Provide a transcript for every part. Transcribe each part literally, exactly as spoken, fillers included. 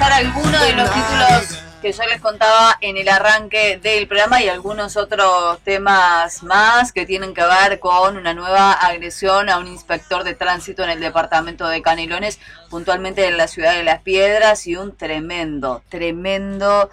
repasar algunos de los títulos que yo les contaba en el arranque del programa y algunos otros temas más que tienen que ver con una nueva agresión a un inspector de tránsito en el departamento de Canelones, puntualmente en la ciudad de Las Piedras, y un tremendo, tremendo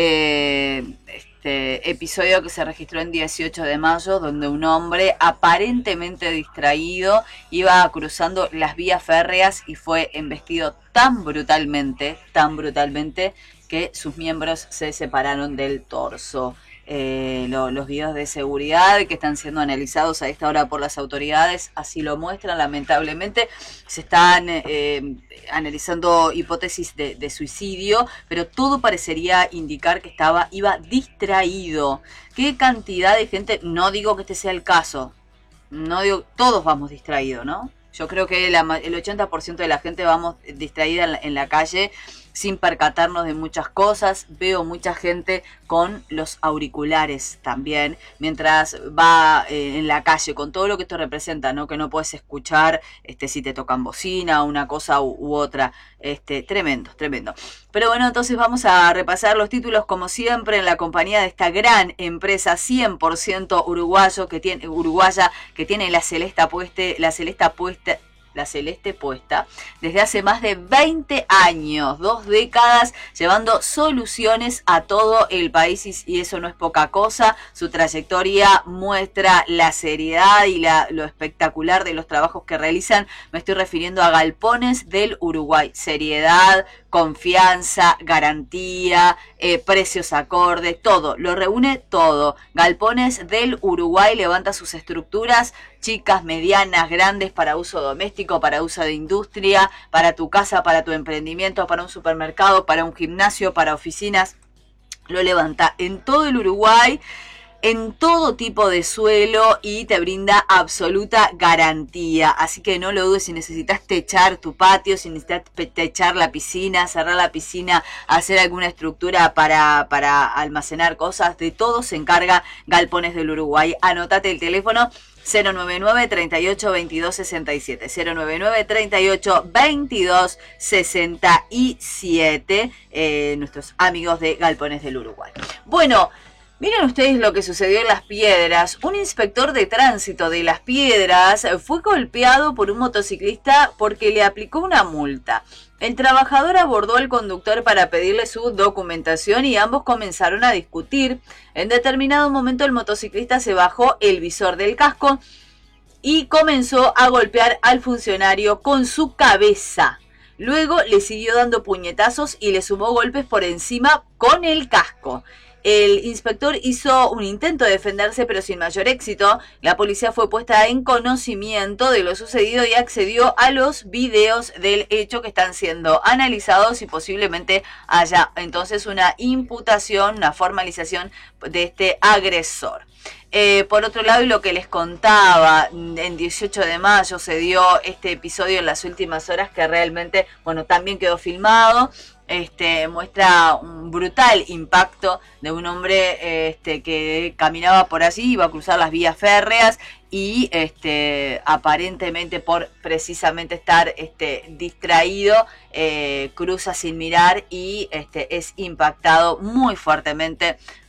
eh, este, episodio que se registró en dieciocho de mayo, donde un hombre aparentemente distraído iba cruzando las vías férreas y fue embestido tan brutalmente, tan brutalmente, que sus miembros se separaron del torso. Eh, lo, los videos de seguridad que están siendo analizados a esta hora por las autoridades así lo muestran. Lamentablemente se están eh, analizando hipótesis de, de suicidio, pero todo parecería indicar que estaba iba distraído. ¿Qué cantidad de gente? No digo que este sea el caso, no digo, todos vamos distraídos, ¿no? Yo creo que la, el ochenta por ciento de la gente vamos distraída en la, en la calle, sin percatarnos de muchas cosas. Veo mucha gente con los auriculares también, mientras va eh, en la calle, con todo lo que esto representa, ¿no? Que no puedes escuchar este, si te tocan bocina, una cosa u, u otra. Este, tremendo, tremendo. Pero bueno, entonces vamos a repasar los títulos como siempre en la compañía de esta gran empresa cien por ciento uruguayo que tiene, uruguaya que tiene la celeste puesta, la celeste puesta, la celeste puesta desde hace más de veinte años, dos décadas, llevando soluciones a todo el país, y, y eso no es poca cosa. Su trayectoria muestra la seriedad y la, lo espectacular de los trabajos que realizan. Me estoy refiriendo a Galpones del Uruguay. Seriedad, confianza, garantía, eh, precios acordes, todo, lo reúne todo. Galpones del Uruguay levanta sus estructuras, chicas, medianas, grandes, para uso doméstico, para uso de industria, para tu casa, para tu emprendimiento, para un supermercado, para un gimnasio, para oficinas. Lo levanta en todo el Uruguay, en todo tipo de suelo, y te brinda absoluta garantía. Así que no lo dudes. Si necesitas techar tu patio, si necesitas techar la piscina, cerrar la piscina, hacer alguna estructura para, para almacenar cosas, de todo se encarga Galpones del Uruguay. Anotate el teléfono cero nueve nueve, treinta y ocho, veintidós, sesenta y siete. cero nueve nueve, treinta y ocho, veintidós, sesenta y siete. Eh, nuestros amigos de Galpones del Uruguay. Bueno, miren ustedes lo que sucedió en Las Piedras. Un inspector de tránsito de Las Piedras fue golpeado por un motociclista porque le aplicó una multa. El trabajador abordó al conductor para pedirle su documentación y ambos comenzaron a discutir. En determinado momento el motociclista se bajó el visor del casco y comenzó a golpear al funcionario con su cabeza. Luego le siguió dando puñetazos y le sumó golpes por encima con el casco. El inspector hizo un intento de defenderse, pero sin mayor éxito. La policía fue puesta en conocimiento de lo sucedido y accedió a los videos del hecho, que están siendo analizados, y posiblemente haya entonces una imputación, una formalización de este agresor. Eh, por otro lado, y lo que les contaba, en dieciocho de mayo se dio este episodio en las últimas horas que realmente, bueno, también quedó filmado. Este, muestra un brutal impacto de un hombre este, que caminaba por allí, iba a cruzar las vías férreas y este, aparentemente por precisamente estar este, distraído, eh, cruza sin mirar y este, es impactado muy fuertemente